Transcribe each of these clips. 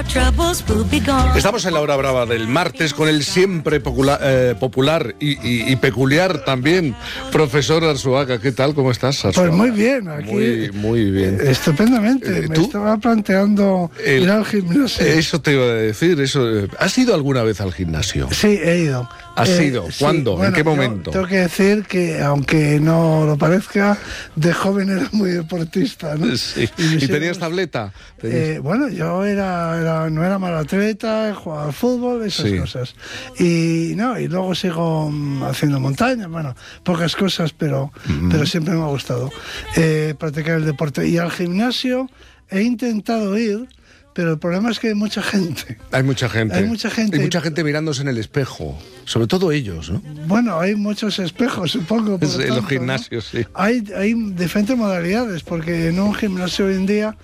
Estamos en la hora brava del martes con el siempre popular y peculiar también profesor Arzuaga. ¿Qué tal? ¿Cómo estás, Arzuaga? Pues muy bien, aquí muy bien. Estupendamente. Me estaba planteando ir al gimnasio. Eso te iba a decir. ¿Has ido alguna vez al gimnasio? Sí, he ido. ¿Has ido? ¿Cuándo? Sí, bueno, ¿en qué momento? Tengo que decir que, aunque no lo parezca, de joven era muy deportista, ¿no? Sí. ¿Y tenías tableta? Bueno, yo no era mal atleta, jugaba al fútbol, esas cosas. Y luego sigo haciendo montaña, bueno, pocas cosas, pero siempre me ha gustado practicar el deporte. Y al gimnasio he intentado ir, pero el problema es que hay mucha gente. Hay mucha gente. Hay mucha gente mirándose en el espejo, sobre todo ellos, ¿no? Bueno, hay muchos espejos, supongo. En los gimnasios, ¿no? Sí. Hay diferentes modalidades, porque en un gimnasio hoy en día,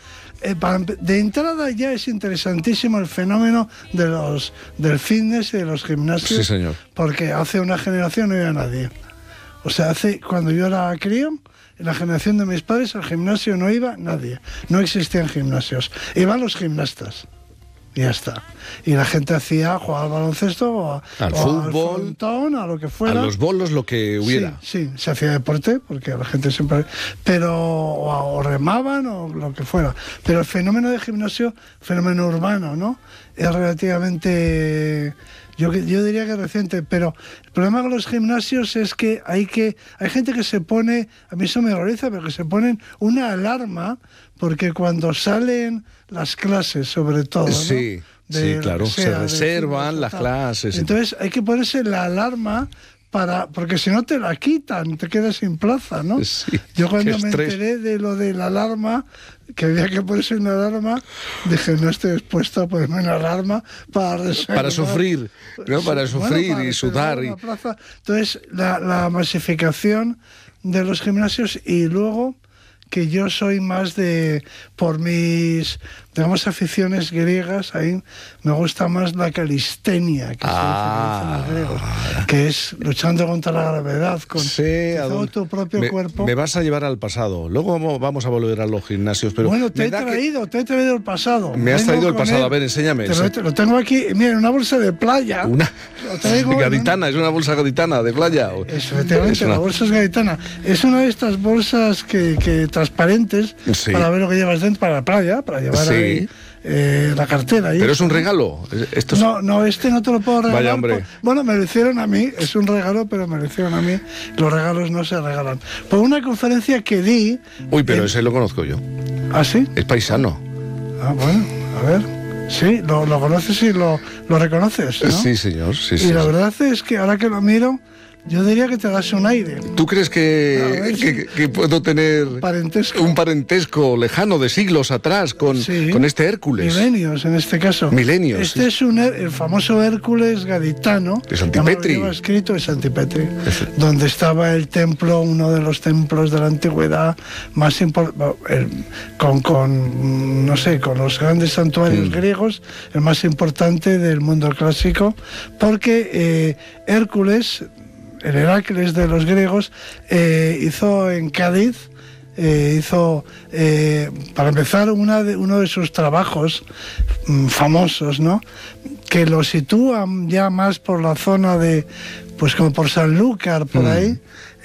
de entrada ya es interesantísimo el fenómeno del fitness y de los gimnasios. Sí, señor. Porque hace una generación no iba nadie. O sea, cuando yo era crío, en la generación de mis padres, al gimnasio no iba nadie. No existían gimnasios. Iban los gimnastas. Y ya está. Y la gente jugaba al baloncesto o al fútbol, al frontón, a lo que fuera. A los bolos, lo que hubiera. Sí, se hacía deporte, porque la gente siempre... Pero o remaban o lo que fuera. Pero el fenómeno de gimnasio, fenómeno urbano, ¿no? Es relativamente... Yo diría que reciente, pero el problema con los gimnasios es que hay gente que se pone, a mí eso me horroriza, pero que se ponen una alarma, porque cuando salen las clases, sobre todo, ¿no? Sí, claro, se reservan las clases. Entonces hay que ponerse la alarma porque si no te la quitan, te quedas sin plaza, ¿no? Sí, yo cuando me enteré de lo de la alarma, que había que ponerse una alarma, dije, no estoy dispuesto a ponerme una alarma para sufrir, ¿no? Para sufrir y sudar. Entonces, la masificación de los gimnasios, y luego que yo soy más por mis, digamos, aficiones griegas, ahí me gusta más la calistenia, que se dice en los griegos, que es luchando contra la gravedad, con todo tu propio cuerpo. Me vas a llevar al pasado, luego vamos a volver a los gimnasios, pero... Bueno, te he traído el pasado. Me has traído el pasado, a ver, enséñame. Lo tengo aquí, mira, una bolsa de playa. Gaditana, es una bolsa gaditana de playa. Efectivamente, la bolsa es gaditana. Es una de estas bolsas que transparentes, para ver lo que llevas dentro, para la playa, para llevar ahí la cartera. ¿Pero es un regalo? No, este no te lo puedo regalar. Vaya, hombre. Bueno, me lo hicieron a mí, es un regalo, pero me lo hicieron a mí. Los regalos no se regalan. Por una conferencia que di... Uy, pero ese lo conozco yo. ¿Ah, sí? Es paisano. Ah, bueno, a ver... Sí, lo conoces y lo reconoces, ¿no? Sí, señor. Sí, la verdad es que ahora que lo miro, yo diría que te das un aire. ¿Tú crees que puedo tener un parentesco lejano de siglos atrás con este Hércules? Milenios, en este caso. Milenios. Este es el famoso Hércules gaditano. De Santipetri. Lo escrito de Santipetri, donde estaba el templo, uno de los templos de la antigüedad más importante, con los grandes santuarios griegos, el más importante del mundo clásico, porque Hércules, el Heracles de los griegos, hizo en Cádiz, para empezar, uno de sus trabajos famosos, ¿no? Que lo sitúan ya más por la zona pues como por Sanlúcar, por ahí,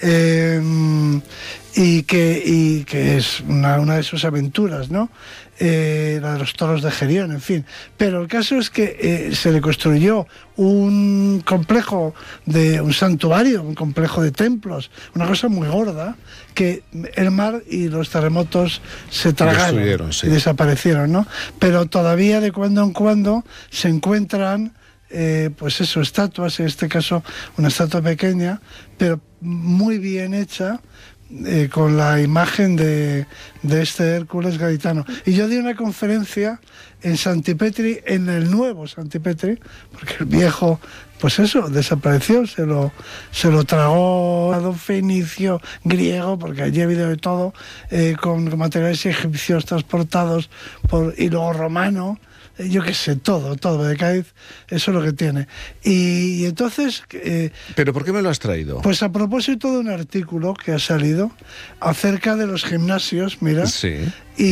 y que es una de sus aventuras, ¿no? La de los toros de Gerión, en fin. Pero el caso es que se le construyó un complejo un santuario, un complejo de templos, una cosa muy gorda, que el mar y los terremotos se tragaron y desaparecieron, ¿no? Pero todavía de cuando en cuando se encuentran estatuas, en este caso una estatua pequeña, pero muy bien hecha, con la imagen de este Hércules gaditano. Y yo di una conferencia en Santipetri, en el nuevo Santipetri, porque el viejo, pues eso, desapareció, se lo tragó a fenicio, griego, porque allí ha habido de todo, con materiales egipcios transportados y luego romano. Yo qué sé, todo de Cádiz, eso es lo que tiene. Y entonces... ¿Pero por qué me lo has traído? Pues a propósito de un artículo que ha salido acerca de los gimnasios, mira. Sí.